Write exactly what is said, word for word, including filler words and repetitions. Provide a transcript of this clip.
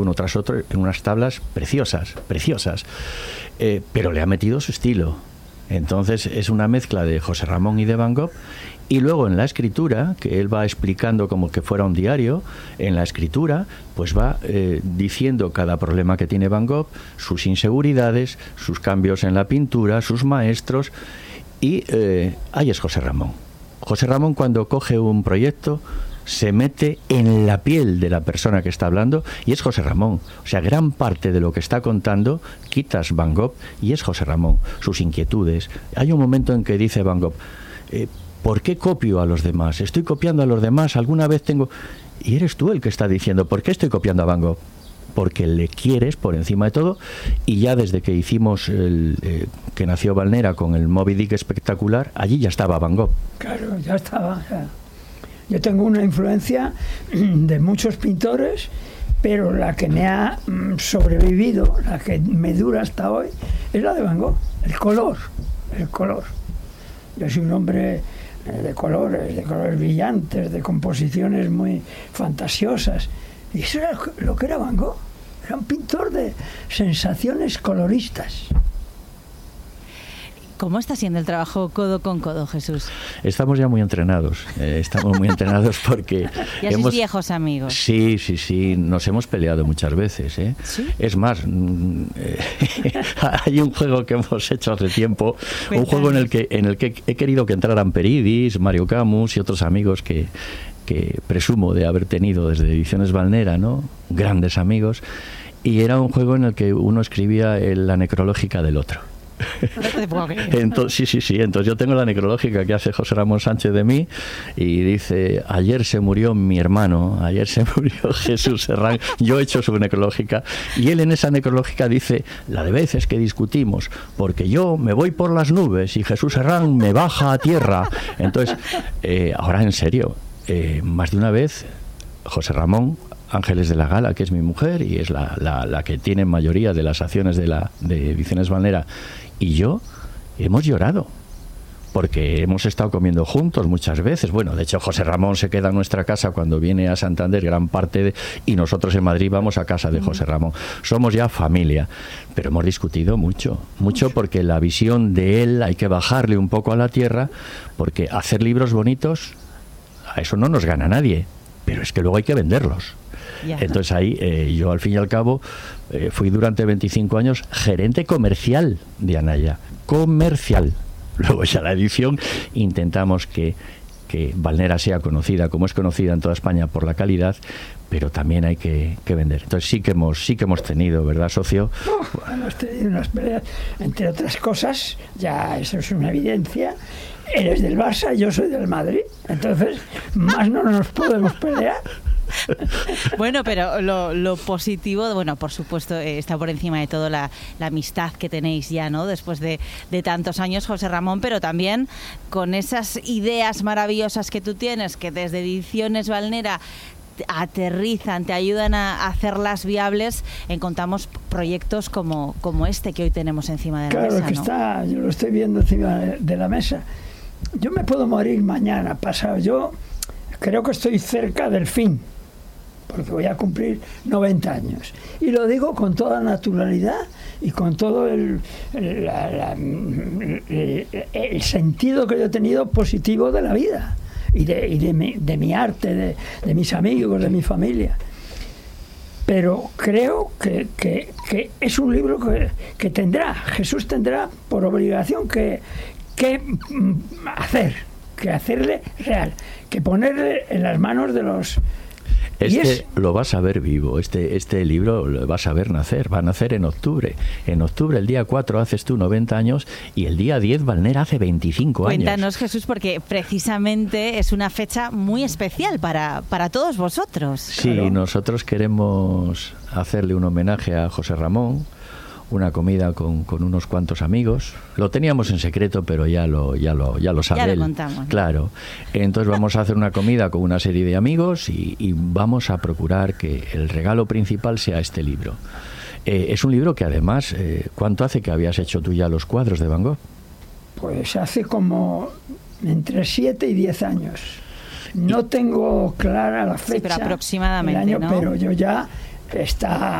uno tras otro en unas tablas preciosas, preciosas, eh, pero le ha metido su estilo. Entonces es una mezcla de José Ramón y de Van Gogh. Y luego en la escritura, que él va explicando como que fuera un diario, en la escritura pues va eh, diciendo cada problema que tiene Van Gogh, sus inseguridades, sus cambios en la pintura, sus maestros, y eh, ahí es José Ramón. José Ramón, cuando coge un proyecto, se mete en la piel de la persona que está hablando, y es José Ramón. O sea, gran parte de lo que está contando quitas Van Gogh y es José Ramón, sus inquietudes. Hay un momento en que dice Van Gogh, eh, ¿por qué copio a los demás? Estoy copiando a los demás, alguna vez tengo... Y eres tú el que está diciendo, ¿por qué estoy copiando a Van Gogh? Porque le quieres por encima de todo, y ya desde que hicimos el, eh, que nació Valnera con el Moby Dick espectacular, allí ya estaba Van Gogh. Claro, ya estaba. O sea, yo tengo una influencia de muchos pintores, pero la que me ha sobrevivido, la que me dura hasta hoy, es la de Van Gogh, el color, el color. Yo soy un hombre de colores, de colores brillantes, de composiciones muy fantasiosas. Y eso era lo que era Van Gogh. Era un pintor de sensaciones coloristas. ¿Cómo está siendo el trabajo codo con codo, Jesús? Estamos ya muy entrenados, eh, estamos muy entrenados porque... Ya hemos... sois viejos amigos. Sí, sí, sí, nos hemos peleado muchas veces, ¿eh? ¿Sí? Es más, mm, eh, hay un juego que hemos hecho hace tiempo, Cuéntanos. un juego en el que en el que he querido que entraran Peridis, Mario Camus y otros amigos que, que presumo de haber tenido desde Ediciones Valnera, ¿no? Grandes amigos, y era un juego en el que uno escribía el, la necrológica del otro. Entonces, sí, sí, sí. Entonces yo tengo la necrológica que hace José Ramón Sánchez de mí y dice: ayer se murió mi hermano, ayer se murió Jesús Serrán. Yo he hecho su necrológica y él en esa necrológica dice la de veces que discutimos, porque yo me voy por las nubes y Jesús Serrán me baja a tierra. Entonces, eh, ahora en serio, eh, más de una vez José Ramón Ángeles de la Gala, que es mi mujer y es la, la, la que tiene mayoría de las acciones de la de Ediciones Valnera, y yo hemos llorado porque hemos estado comiendo juntos muchas veces. Bueno, de hecho José Ramón se queda en nuestra casa cuando viene a Santander gran parte de, y nosotros en Madrid vamos a casa de José Ramón. Somos ya familia, pero hemos discutido mucho, mucho porque la visión de él hay que bajarle un poco a la tierra, porque hacer libros bonitos, a eso no nos gana nadie, pero es que luego hay que venderlos. Yeah. Entonces ahí eh, yo al fin y al cabo eh, fui durante veinticinco años gerente comercial de Anaya, comercial. Luego ya la edición intentamos que, que Valnera sea conocida como es conocida en toda España por la calidad, pero también hay que, que vender. Entonces sí que hemos sí que hemos tenido, ¿verdad, socio? Oh, hemos tenido unas peleas, entre otras cosas, ya eso es una evidencia. Eres del Barça, yo soy del Madrid, entonces más no nos podemos pelear. Bueno, pero lo, lo positivo, bueno, por supuesto, eh, está por encima de todo la, la amistad que tenéis ya, ¿no? Después de, de tantos años, José Ramón, pero también con esas ideas maravillosas que tú tienes, que desde Ediciones Valnera aterrizan, te ayudan a hacerlas viables, encontramos proyectos como, como este que hoy tenemos encima de la claro, mesa, que ¿no? está, yo lo estoy viendo encima de la mesa. Yo me puedo morir mañana, pasado. Yo creo que estoy cerca del fin, porque voy a cumplir noventa años. Y lo digo con toda naturalidad y con todo el, el, la, la, el, el sentido que yo he tenido positivo de la vida y de, y de, mi, de mi arte, de, de mis amigos, de mi familia. Pero creo que, que, que es un libro que, que tendrá, Jesús tendrá por obligación que, que hacer, que hacerle real, que ponerle en las manos de los... Este es... lo vas a ver vivo, este este libro lo vas a ver nacer, va a nacer en octubre. En octubre, el día cuatro, haces tú noventa años y el día diez, Valnera hace veinticinco años. Cuéntanos, Jesús, porque precisamente es una fecha muy especial para, para todos vosotros. Sí, claro. Nosotros queremos hacerle un homenaje a José Ramón, una comida con, con unos cuantos amigos. Lo teníamos en secreto, pero ya lo ya lo ya lo sabe ya él. Lo contamos. Claro. Entonces vamos a hacer una comida con una serie de amigos y, y vamos a procurar que el regalo principal sea este libro. Eh, es un libro que además, eh, ¿cuánto hace que habías hecho tú ya los cuadros de Van Gogh? Pues hace como entre siete y diez años. No tengo clara la fecha, sí, pero aproximadamente, el año, ¿no? Pero yo ya está